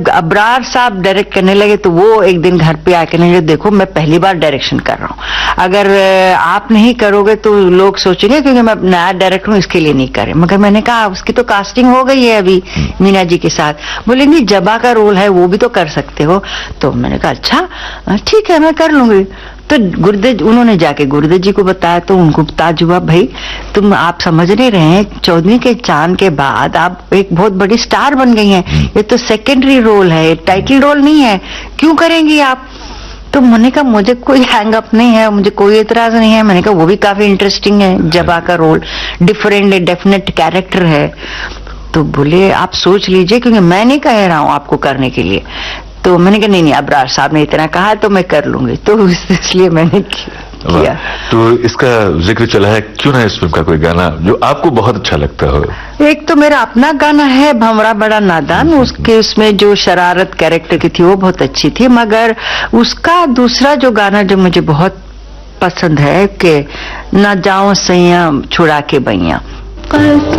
जब अब्रार साहब डायरेक्ट करने लगे तो वो एक दिन घर पे आके लगे, देखो मैं पहली बार डायरेक्शन कर रहा हूँ, अगर आप नहीं करोगे तो लोग सोचेंगे क्योंकि मैं नया डायरेक्टर हूँ, इसके लिए नहीं करे। मगर मैंने कहा उसकी तो कास्टिंग हो गई है अभी मीना जी के साथ। बोले नहीं, जबा का रोल है वो भी तो कर सकते हो। तो मैंने कहा अच्छा ठीक है मैं कर लूंगी। तो गुरुदेव, उन्होंने जाके गुरुदेव जी को बताया तो उनको ताजुब, भाई तुम आप समझ नहीं रहे हैं, 14वीं के चांद के बाद आप एक बहुत बड़ी स्टार बन गई हैं, ये तो सेकेंडरी रोल है, टाइटल रोल नहीं है, क्यों करेंगी आप। तो मैंने कहा मुझे कोई हैंग अप नहीं है, मुझे कोई एतराज नहीं है। मैंने कहा वो भी काफी इंटरेस्टिंग है, जबा का रोल डिफरेंट डेफिनेट कैरेक्टर है। तो बोले आप सोच लीजिए, क्योंकि मैं नहीं कह रहा हूं आपको करने के लिए। तो मैंने कहा नहीं अब्रार साहब ने इतना कहा तो मैं कर लूंगी, तो इसलिए मैंने किया। तो इसका जिक्र चला है, क्यों ना इस फिल्म का कोई गाना जो आपको बहुत अच्छा लगता हो। एक तो मेरा अपना गाना है भंवरा बड़ा नादान, उसके उसमें जो शरारत कैरेक्टर की थी वो बहुत अच्छी थी, मगर उसका दूसरा जो गाना जो मुझे बहुत पसंद है कि ना जाऊं सैया छुड़ा के बैया।